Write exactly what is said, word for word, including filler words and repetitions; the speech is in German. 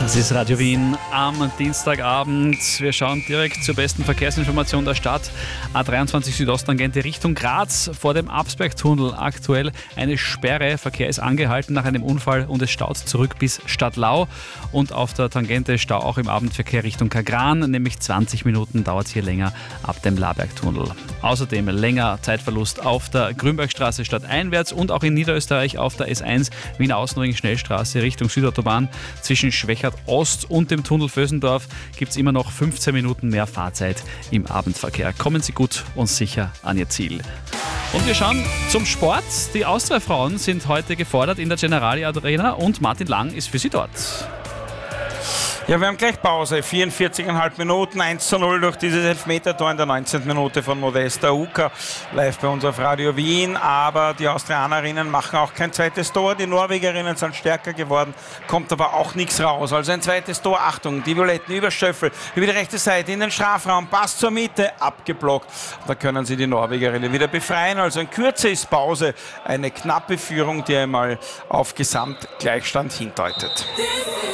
Das ist Radio Wien am Dienstagabend. Wir schauen direkt zur besten Verkehrsinformation der Stadt. A dreiundzwanzig Südosttangente Richtung Graz vor dem Absbergtunnel. Aktuell eine Sperre. Verkehr ist angehalten nach einem Unfall und es staut zurück bis Stadtlau. Und auf der Tangente Stau auch im Abendverkehr Richtung Kagran. Nämlich zwanzig Minuten dauert es hier länger ab dem Labergtunnel. Außerdem länger Zeitverlust auf der Grünbergstraße stadteinwärts und auch in Niederösterreich auf der S eins Wiener Außenring Schnellstraße Richtung Südautobahn. Zwischen Schwächert Ost und dem Tunnel Vösendorf gibt es immer noch fünfzehn Minuten mehr Fahrzeit im Abendverkehr. Kommen Sie gut und sicher an Ihr Ziel. Und wir schauen zum Sport. Die Austria-Frauen sind heute gefordert in der Generali Arena und Martin Lang ist für sie dort. Ja, wir haben gleich Pause. vierundvierzig Komma fünf Minuten, eins zu null durch dieses Elfmetertor in der neunzehnten Minute von Modesta Uka. Live bei uns auf Radio Wien. Aber die Austrianerinnen machen auch kein zweites Tor. Die Norwegerinnen sind stärker geworden, kommt aber auch nichts raus. Also ein zweites Tor. Achtung, die Violetten über Stöffel, über die rechte Seite in den Strafraum, Pass zur Mitte, abgeblockt. Da können sie die Norwegerinnen wieder befreien. Also in Kürze ist Pause. Eine knappe Führung, die einmal auf Gesamtgleichstand hindeutet.